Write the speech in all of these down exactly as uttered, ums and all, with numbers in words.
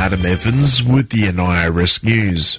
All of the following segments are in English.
Adam Evans with the N I R S News.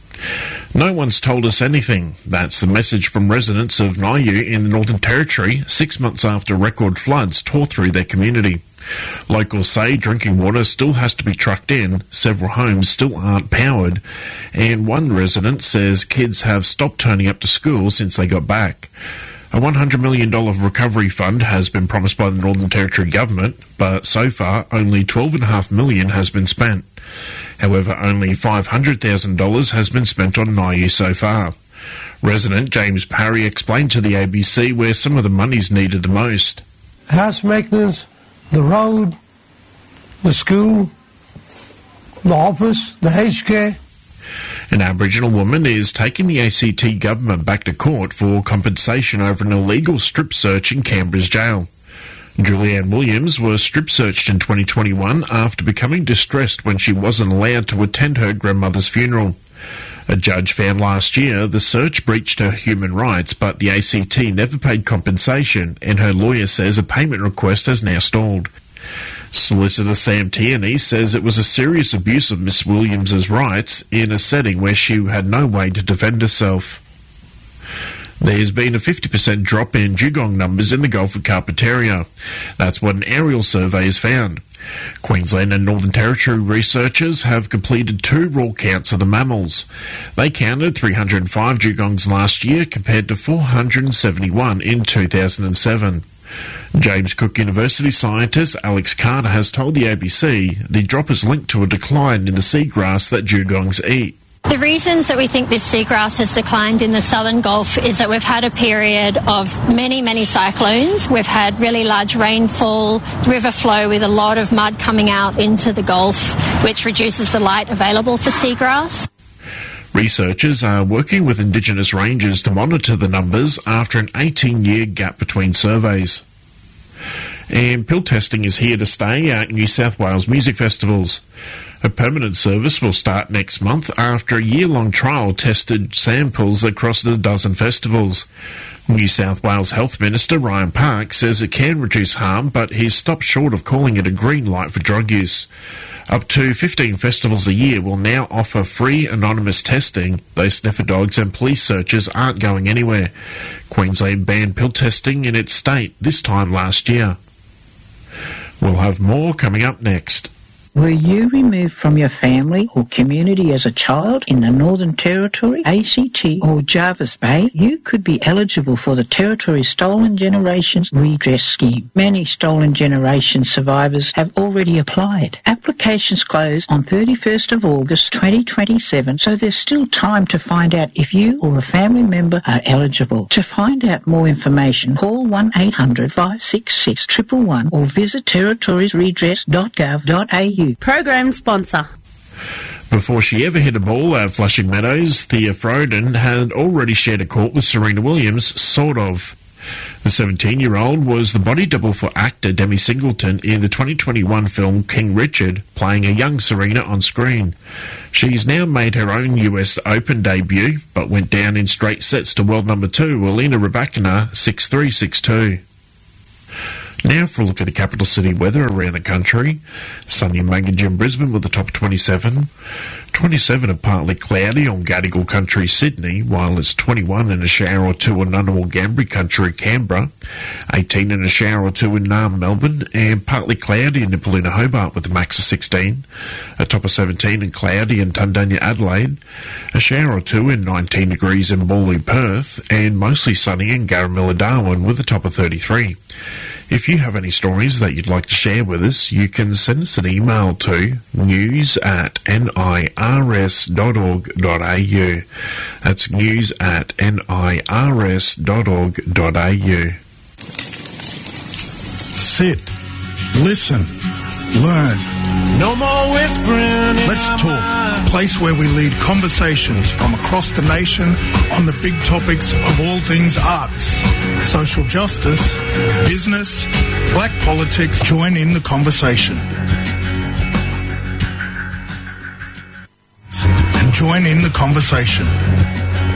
No one's told us anything. That's the message from residents of Niue in the Northern Territory six months after record floods tore through their community. Locals say drinking water still has to be trucked in, several homes still aren't powered, and one resident says kids have stopped turning up to school since they got back. A one hundred million dollars recovery fund has been promised by the Northern Territory government, but so far only twelve point five million dollars has been spent. However, only five hundred thousand dollars has been spent on Niue so far. Resident James Parry explained to the A B C where some of the money's needed the most. House maintenance, the road, the school, the office, the aged care. An Aboriginal woman is taking the A C T government back to court for compensation over an illegal strip search in Canberra's jail. Julianne Williams was strip searched in twenty twenty-one after becoming distressed when she wasn't allowed to attend her grandmother's funeral. A judge found last year the search breached her human rights, but the A C T never paid compensation, and her lawyer says a payment request has now stalled. Solicitor Sam Tierney says it was a serious abuse of Miss Williams's rights in a setting where she had no way to defend herself. There's been a fifty percent drop in dugong numbers in the Gulf of Carpentaria. That's what an aerial survey has found. Queensland and Northern Territory researchers have completed two raw counts of the mammals. They counted three hundred five dugongs last year compared to four hundred seventy-one in two thousand seven. James Cook University scientist Alex Carter has told the A B C the drop is linked to a decline in the seagrass that dugongs eat. The reasons that we think this seagrass has declined in the southern Gulf is that we've had a period of many, many cyclones. We've had really large rainfall, river flow with a lot of mud coming out into the Gulf, which reduces the light available for seagrass. Researchers are working with Indigenous rangers to monitor the numbers after an eighteen-year gap between surveys. And pill testing is here to stay at New South Wales music festivals. A permanent service will start next month after a year-long trial tested samples across a dozen festivals. New South Wales Health Minister Ryan Park says it can reduce harm, but he's stopped short of calling it a green light for drug use. Up to fifteen festivals a year will now offer free anonymous testing, though sniffer dogs and police searches aren't going anywhere. Queensland banned pill testing in its state this time last year. We'll have more coming up next. Were you removed from your family or community as a child in the Northern Territory, A C T or Jervis Bay? You could be eligible for the Territory Stolen Generations Redress Scheme. Many Stolen Generations survivors have already applied. Applications close on thirty-first of August twenty twenty-seven, so there's still time to find out if you or a family member are eligible. To find out more information, call one eight hundred five six six one one one or visit territories redress dot gov dot a u. Program sponsor. Before she ever hit a ball at Flushing Meadows, Thea Frodin had already shared a court with Serena Williams, sort of. The seventeen-year-old was the body double for actor Demi Singleton in the twenty twenty-one film King Richard, playing a young Serena on screen. She's now made her own U S Open debut, but went down in straight sets to world number two, Elena Rybakina, six three, six two. Now for a look at the capital city weather around the country. Sunny and Mangajin in Brisbane with a top of twenty-seven. twenty-seven and partly cloudy on Gadigal country Sydney, while it's twenty-one and a shower or two in Ngunnawal Gambri country Canberra. eighteen and a shower or two in Naarm Melbourne, and partly cloudy in Nipaluna Hobart with a max of sixteen. A top of seventeen and cloudy in Tundunya Adelaide. A shower or two in nineteen degrees in Morley Perth, and mostly sunny in Garamilla Darwin with a top of thirty-three. If you have any stories that you'd like to share with us, you can send us an email to news at nirs dot org dot a u. That's news at nirs dot org dot a u. Sit, listen, learn. No more whispering. Let's talk. A place where we lead conversations from across the nation on the big topics of all things arts, social justice, business, black politics. Join in the conversation. And join in the conversation.